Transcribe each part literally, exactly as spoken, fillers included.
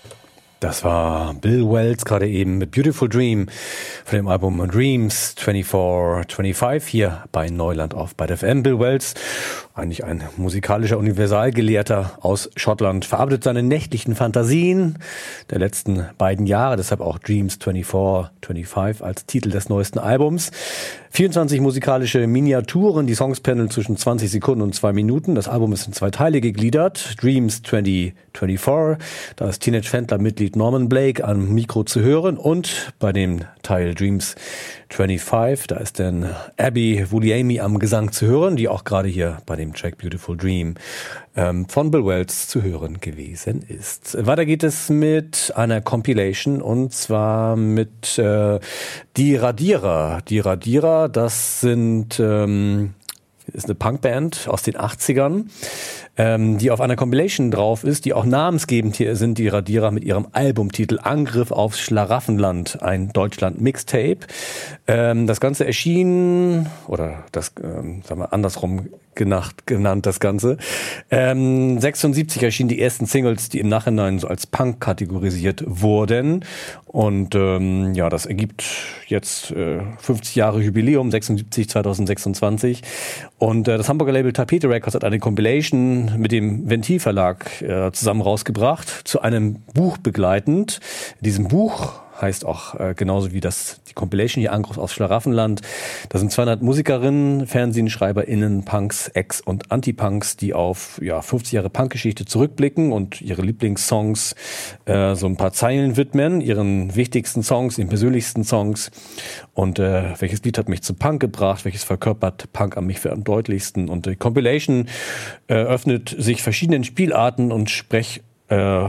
Das war Bill Wells gerade eben mit Beautiful Dream von dem Album Dreams vierundzwanzig fünfundzwanzig hier bei Neuland auf Byte F M. Bill Wells, eigentlich ein musikalischer Universalgelehrter aus Schottland, verarbeitet seine nächtlichen Fantasien der letzten beiden Jahre, deshalb auch Dreams vierundzwanzig fünfundzwanzig als Titel des neuesten Albums. vierundzwanzig musikalische Miniaturen, die Songs pendeln zwischen zwanzig Sekunden und zwei Minuten. Das Album ist in zwei Teile gegliedert. Dreams zwanzig vierundzwanzig, da ist Teenage Fanclub-Mitglied Norman Blake am Mikro zu hören, und bei dem Teil Dreams fünfundzwanzig, da ist dann Abby Vulliamy am Gesang zu hören, die auch gerade hier bei dem Track Beautiful Dream ähm, von Bill Wells zu hören gewesen ist. Weiter geht es mit einer Compilation, und zwar mit äh, Die Radierer. Die Radierer, das sind ähm, ist eine Punkband aus den achtzigern, ähm, die auf einer Compilation drauf ist, die auch namensgebend hier sind, die Radierer, mit ihrem Albumtitel Angriff aufs Schlaraffenland, ein Deutschland-Mixtape. Ähm, das Ganze erschien, oder das, ähm, sagen wir andersrum genannt, genannt das Ganze, ähm, sechsundsiebzig erschienen die ersten Singles, die im Nachhinein so als Punk kategorisiert wurden. Und ähm, ja, das ergibt jetzt äh, fünfzig Jahre Jubiläum, sechsundsiebzig zweitausendsechsundzwanzig. Und äh, das Hamburger Label Tapete Records hat eine Compilation mit dem Ventil Verlag äh, zusammen rausgebracht, zu einem Buch begleitend. In diesem Buch heißt auch äh, genauso wie das die Compilation hier Angriff aufs Schlaraffenland. Da sind zweihundert Musikerinnen, FernsehschreiberInnen, Punks, Ex- und Anti-Punks, die auf ja fünfzig Jahre Punkgeschichte zurückblicken und ihre Lieblingssongs äh, so ein paar Zeilen widmen, ihren wichtigsten Songs, ihren persönlichsten Songs. Und äh, welches Lied hat mich zu Punk gebracht, welches verkörpert Punk am mich für am deutlichsten. Und die Compilation äh, öffnet sich verschiedenen Spielarten und Sprech äh,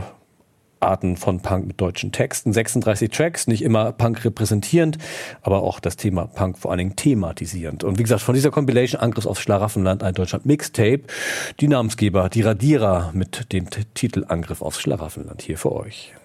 Arten von Punk mit deutschen Texten. sechsunddreißig Tracks, nicht immer Punk repräsentierend, aber auch das Thema Punk vor allen Dingen thematisierend. Und wie gesagt, von dieser Compilation Angriff aufs Schlaraffenland, ein Deutschland Mixtape, die Namensgeber, die Radierer mit dem T- Titel Angriff aufs Schlaraffenland hier für euch.